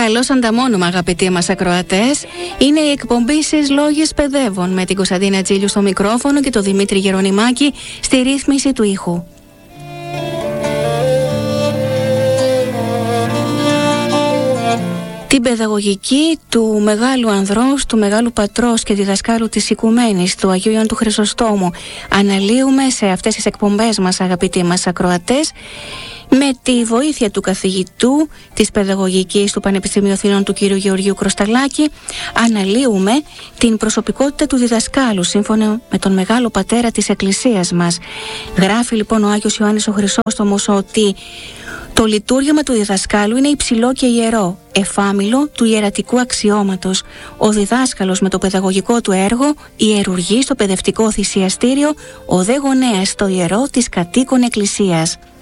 Καλώς ανταμώνουμε, αγαπητοί μας ακροατές. Είναι η εκπομπή «Στις Λόγες Παιδεύων» με την Κωνσταντίνα Τζίλιου στο μικρόφωνο και τον Δημήτρη Γερονιμάκη στη ρύθμιση του ήχου. Την παιδαγωγική του μεγάλου ανδρός, του μεγάλου πατρός και διδασκάλου της οικουμένης, του Αγίου Ιωάννου του Χρυσοστόμου, αναλύουμε σε αυτές τις εκπομπές μας, αγαπητοί μας ακροατές, με τη βοήθεια του καθηγητού της παιδαγωγικής του Πανεπιστημίου Αθηνών του κ. Γεωργίου Κροσταλάκη. Αναλύουμε την προσωπικότητα του διδασκάλου σύμφωνα με τον μεγάλο πατέρα της Εκκλησίας μας. Γράφει λοιπόν ο Άγιος Ιωάννης ο Χρυσόστομος ότι το λειτουργήμα του διδασκάλου είναι υψηλό και ιερό, εφάμιλο του ιερατικού αξιώματος. Ο διδάσκαλος με το παιδαγωγικό του έργο ιερουργεί στο παιδευτικό θυσιαστήριο, ο δε γονέας στο ιερό της κατοίκων εκκλησίας.